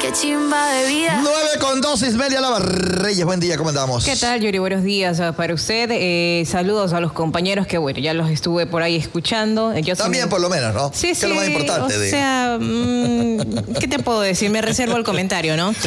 Qué chimba de vida. 9:02, Ismelia Lava Reyes. Buen día, ¿cómo andamos? ¿Qué tal, Yuri? Buenos días para usted. Saludos a los compañeros que, bueno, ya los estuve por ahí escuchando. Yo también, por lo menos, ¿no? Sí, que sí. Es lo más importante. O sea, ¿qué te puedo decir? Me reservo el comentario, ¿no?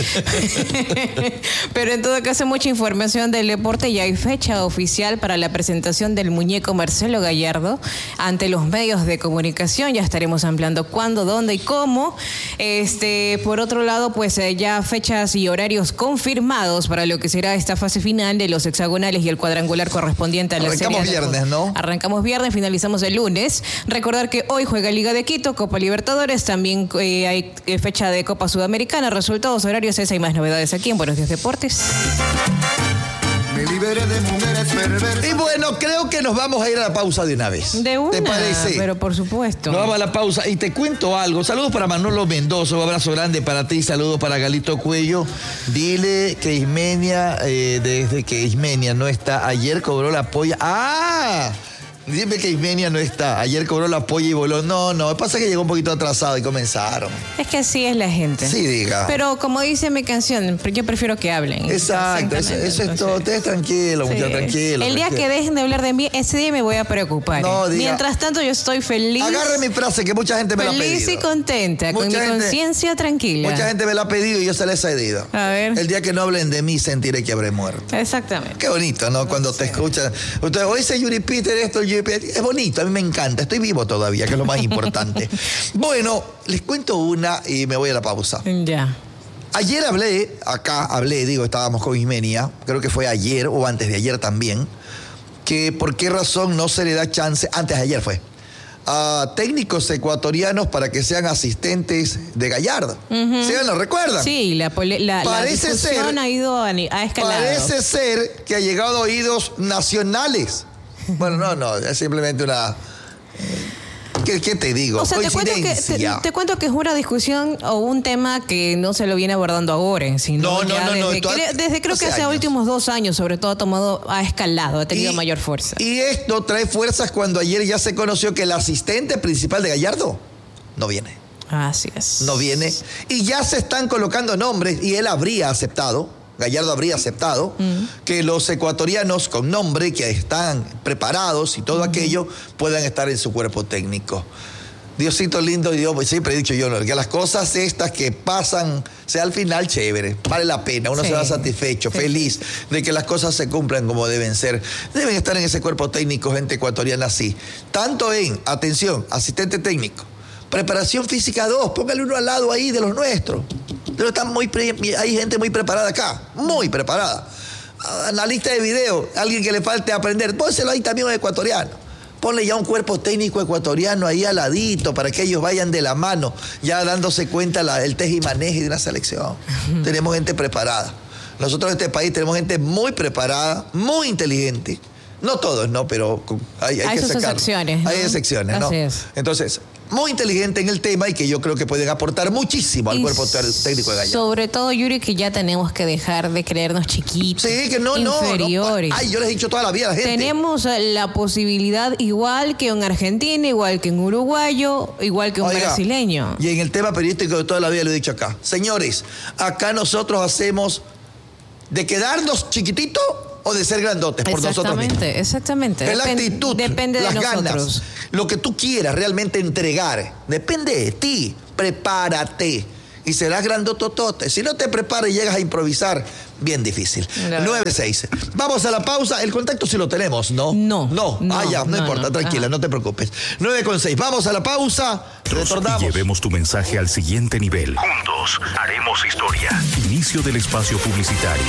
Pero en todo caso, mucha información del deporte. Ya hay fecha oficial para la presentación del muñeco Marcelo Gallardo ante los medios de comunicación. Ya estaremos ampliando cuándo, dónde y cómo. Por otro lado, pues ya fechas y horarios confirmados para lo que será esta fase final de los hexagonales y el cuadrangular correspondiente a la serie. Arrancamos viernes, ¿no? Arrancamos viernes, finalizamos el lunes. Recordar que hoy juega Liga de Quito, Copa Libertadores, también hay fecha de Copa Sudamericana, resultados, horarios, esa y más novedades aquí en Buenos Días Deportes. Me liberé de mujeres perversas. Y bueno, creo que nos vamos a ir a la pausa de una vez. De una, ¿te parece? pero por supuesto. Nos vamos a la pausa y te cuento algo. Saludos para Manolo Mendoza, un abrazo grande para ti, saludos para Galito Cuello. Dile que Ismenia, desde que Ismenia no está, ayer cobró la polla. ¡Ah! Dime que Ismenia no está. Ayer cobró la polla y voló. No, pasa que llegó un poquito atrasado y comenzaron. Es que así es la gente. Sí, diga. Pero como dice mi canción, yo prefiero que hablen. Exacto, eso es todo. Ustedes tranquilos, sí. Muchachos, tranquilos. El día que dejen de hablar de mí, ese día me voy a preocupar. No, diga, mientras tanto, yo estoy feliz. Agarre mi frase que mucha gente me la ha pedido. Feliz y contenta, con mi conciencia tranquila. Mucha gente me la ha pedido y yo se la he cedido. A ver. El día que no hablen de mí, sentiré que habré muerto. Exactamente. Qué bonito, ¿no? Cuando te escuchan. Usted, hoy dice Yuri Peter esto, Yuri Peter. Es bonito, a mí me encanta. Estoy vivo todavía, que es lo más importante. Bueno, les cuento una y me voy a la pausa. Ya. Ayer estábamos con Ismenia, creo que fue ayer o antes de ayer también, que por qué razón no se le da chance, antes de ayer fue, a técnicos ecuatorianos para que sean asistentes de Gallardo. ¿Sí lo recuerdan? Sí, la discusión ha escalado. Parece ser que ha llegado a oídos nacionales. Bueno, no, es simplemente una... ¿Qué te digo? O sea, te cuento que es una discusión o un tema que no se lo viene abordando ahora, sino desde creo que hace los últimos 2 años, sobre todo, ha escalado, ha tenido mayor fuerza. Y esto trae fuerzas cuando ayer ya se conoció que el asistente principal de Gallardo no viene. Así es. No viene. Y ya se están colocando nombres y él Gallardo habría aceptado que los ecuatorianos con nombre, que están preparados y todo aquello, puedan estar en su cuerpo técnico. Diosito lindo, Dios, pues siempre he dicho yo, que las cosas estas que pasan, sea al final chévere, vale la pena, uno se va satisfecho, feliz de que las cosas se cumplan como deben ser. Deben estar en ese cuerpo técnico gente ecuatoriana así. Tanto en, atención, asistente técnico, preparación física 2, póngale uno al lado ahí de los nuestros. Pero hay gente muy preparada acá, muy preparada. Analista de video, alguien que le falte aprender, pónselo ahí también un ecuatoriano. Ponle ya un cuerpo técnico ecuatoriano ahí al ladito para que ellos vayan de la mano, ya dándose cuenta el teje y maneje de una selección. Tenemos gente preparada. Nosotros en este país tenemos gente muy preparada, muy inteligente. No todos, ¿no? Pero hay que sacarlo. Excepciones, ¿no? Hay excepciones, ¿no? Así es. Entonces, muy inteligente en el tema y que yo creo que pueden aportar muchísimo al cuerpo técnico de Gallardo. Sobre todo, Yuri, que ya tenemos que dejar de creernos chiquitos. Sí, que inferiores. Ay, yo les he dicho toda la vida a la gente. Tenemos la posibilidad, igual que un argentino, igual que un uruguayo, igual que un brasileño. Y en el tema periodístico de toda la vida lo he dicho acá. Señores, acá nosotros hacemos de quedarnos chiquititos o de ser grandotes por nosotros mismos. Exactamente. Es la actitud, depende las de nosotros. Ganas, lo que tú quieras realmente entregar, depende de ti. Prepárate y serás grandototote. Si no te preparas y llegas a improvisar, bien difícil. 9-6. Vamos a la pausa. El contacto sí lo tenemos, ¿no? No. No importa, tranquila, no te preocupes. 9-6. Vamos a la pausa. Retornamos. Llevemos tu mensaje al siguiente nivel. Juntos haremos historia. Inicio del espacio publicitario.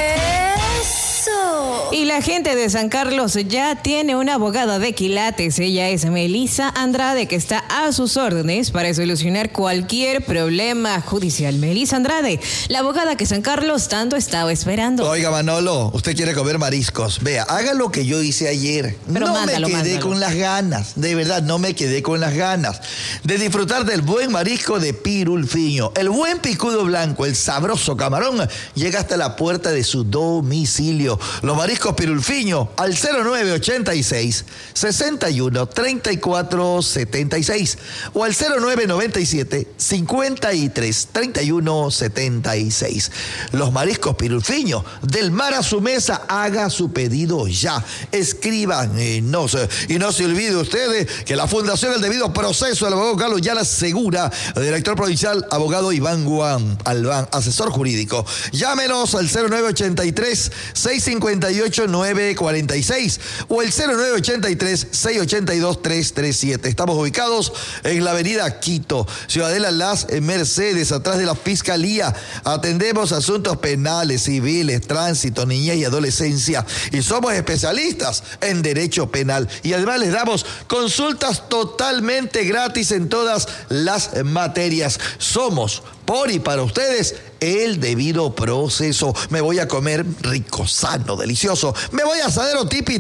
Y la gente de San Carlos ya tiene una abogada de quilates. Ella es Melissa Andrade, que está a sus órdenes para solucionar cualquier problema judicial. Melissa Andrade, la abogada que San Carlos tanto estaba esperando. Oiga, Manolo, usted quiere comer mariscos. Vea, haga lo que yo hice ayer. Pero no me quedé con las ganas, de verdad, no me quedé con las ganas de disfrutar del buen marisco de Pirulfiño. El buen picudo blanco, el sabroso camarón, llega hasta la puerta de su domicilio. Los mariscos Pirulfiño al 0986 61 34 76 o al 0997 53 31 76. Los mariscos Pirulfiño, del mar a su mesa, haga su pedido ya. Escríbanos. Y no se olvide usted que la Fundación El Debido Proceso del abogado Carlos Yala Segura, director provincial, abogado Iván Guan Albán, asesor jurídico. Llámenos al 0983 658 946 o el 0983 682 337. Estamos ubicados en la avenida Quito, Ciudadela Las Mercedes, atrás de la Fiscalía. Atendemos asuntos penales, civiles, tránsito, niñez y adolescencia. Y somos especialistas en derecho penal. Y además les damos consultas totalmente gratis en todas las materias. Somos, por y para ustedes, El Debido Proceso. Me voy a comer rico, sano, delicioso. Me voy a Asadero Tipi